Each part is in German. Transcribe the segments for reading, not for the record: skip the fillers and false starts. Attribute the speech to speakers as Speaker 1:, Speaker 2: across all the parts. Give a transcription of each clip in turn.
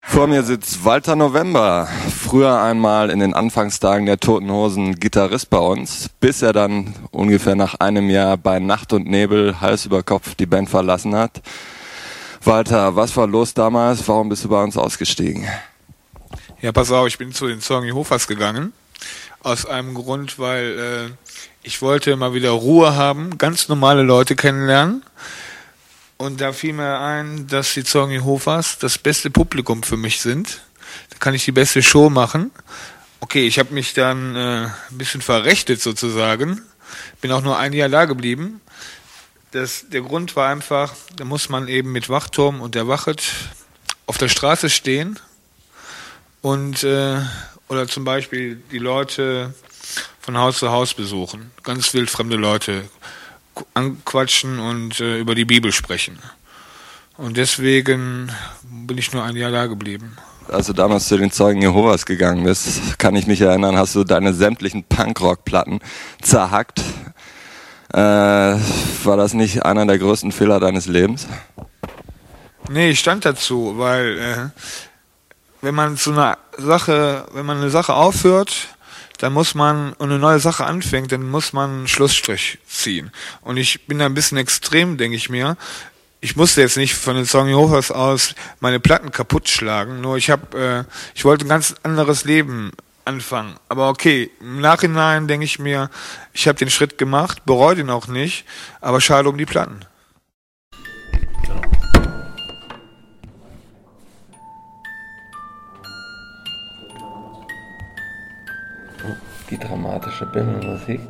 Speaker 1: Vor mir sitzt Walter November, früher einmal in den Anfangstagen der Toten Hosen Gitarrist bei uns, bis er dann ungefähr nach einem Jahr bei Nacht und Nebel Hals über Kopf die Band verlassen hat. Walter, was war los damals? Warum bist du bei uns ausgestiegen?
Speaker 2: Ja, pass auf, ich bin zu den Zeugen Jehovas gegangen. Aus einem Grund, weil ich wollte mal wieder Ruhe haben, ganz normale Leute kennenlernen. Und da fiel mir ein, dass die Zeugen Jehovas das beste Publikum für mich sind. Da kann ich die beste Show machen. Okay, ich habe mich dann ein bisschen verrechtet sozusagen. Bin auch nur ein Jahr da geblieben. Der Grund war einfach, da muss man eben mit Wachturm und der Wachet auf der Straße stehen und oder zum Beispiel die Leute von Haus zu Haus besuchen. Ganz wildfremde Leute anquatschen und über die Bibel sprechen. Und deswegen bin ich nur ein Jahr da geblieben.
Speaker 1: Als du damals zu den Zeugen Jehovas gegangen bist, kann ich mich erinnern, hast du deine sämtlichen Punkrock-Platten zerhackt. War das nicht einer der größten Fehler deines Lebens?
Speaker 2: Nee, ich stand dazu, weil wenn man eine Sache aufhört, dann muss man, und eine neue Sache anfängt, dann muss man einen Schlussstrich ziehen. Und ich bin da ein bisschen extrem, denke ich mir. Ich musste jetzt nicht von den Zeugen Jehovas aus meine Platten kaputt schlagen, nur ich wollte ein ganz anderes Leben anfangen. Aber okay, im Nachhinein denke ich mir, ich habe den Schritt gemacht, bereue den auch nicht, aber schade um die Platten.
Speaker 1: Die dramatische Bimmelmusik.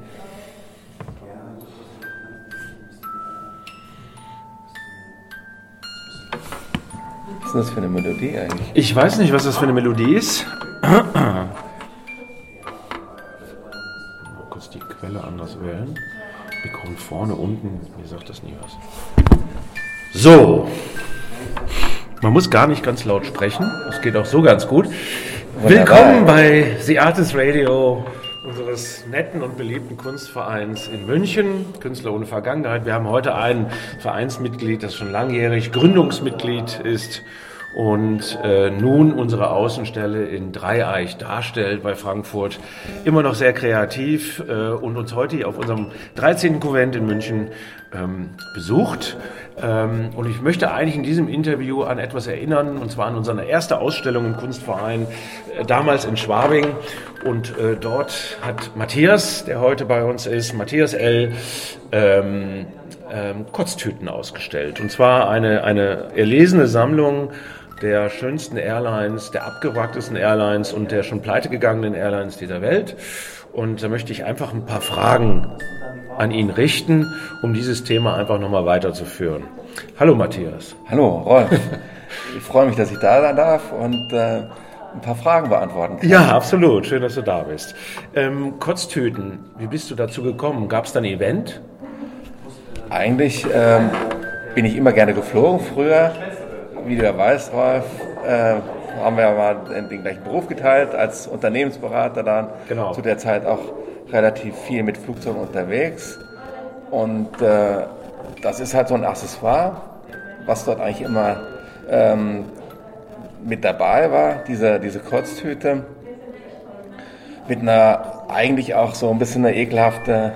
Speaker 1: Was ist das für eine Melodie eigentlich?
Speaker 3: Ich weiß nicht, was das für eine Melodie ist. Mal kurz die Quelle anders wählen. Mikro vorne, unten, mir sagt das nie was. So. Man muss gar nicht ganz laut sprechen. Das geht auch so ganz gut. Willkommen bei The Artist Radio, unseres netten und beliebten Kunstvereins in München, Künstler ohne Vergangenheit. Wir haben heute ein Vereinsmitglied, das schon langjährig Gründungsmitglied ist und nun unsere Außenstelle in Dreieich darstellt bei Frankfurt. Immer noch sehr kreativ und uns heute hier auf unserem 13. Konvent in München besucht. Und ich möchte eigentlich in diesem Interview an etwas erinnern, und zwar an unsere erste Ausstellung im Kunstverein, damals in Schwabing. Und dort hat Matthias, der heute bei uns ist, Matthias L., Kotztüten ausgestellt. Und zwar eine erlesene Sammlung der schönsten Airlines, der abgewracktesten Airlines und der schon pleitegegangenen Airlines dieser Welt. Und da möchte ich einfach ein paar Fragen an ihn richten, um dieses Thema einfach nochmal weiterzuführen. Hallo Matthias.
Speaker 1: Hallo Rolf. Ich freue mich, dass ich da sein darf und ein paar Fragen beantworten kann.
Speaker 3: Ja, absolut. Schön, dass du da bist. Kotztüten, wie bist du dazu gekommen? Gab es da ein Event?
Speaker 1: Eigentlich bin ich immer gerne geflogen. Früher, wie du ja weißt, Rolf, haben wir ja mal den gleichen Beruf geteilt als Unternehmensberater dann.
Speaker 3: Genau.
Speaker 1: Zu der Zeit auch relativ viel mit Flugzeugen unterwegs. Und das ist halt so ein Accessoire, was dort eigentlich immer mit dabei war, diese Kotztüte. Mit einer eigentlich auch so ein bisschen eine ekelhafte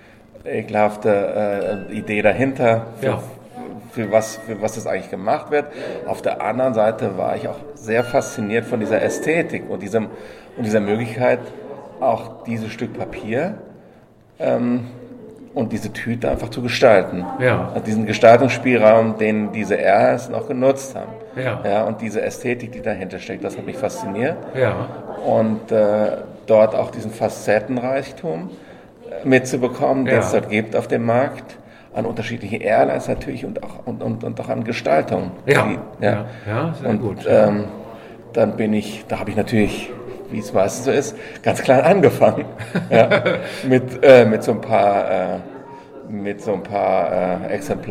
Speaker 1: Idee dahinter, für was das eigentlich gemacht wird. Auf der anderen Seite war ich auch sehr fasziniert von dieser Ästhetik und dieser Möglichkeit, auch dieses Stück Papier und diese Tüte einfach zu gestalten.
Speaker 3: Ja.
Speaker 1: Also diesen Gestaltungsspielraum, den diese Airlines noch genutzt haben.
Speaker 3: Ja.
Speaker 1: Ja, und diese Ästhetik, die dahinter steckt, das hat mich fasziniert.
Speaker 3: Ja.
Speaker 1: Und dort auch diesen Facettenreichtum mitzubekommen, den es dort gibt auf dem Markt, an unterschiedlichen Airlines natürlich und auch an Gestaltung.
Speaker 3: Ja, sehr gut.
Speaker 1: Dann da habe ich natürlich, wie es meistens so ist, ganz klein angefangen. Ja, mit so ein paar Exemplaren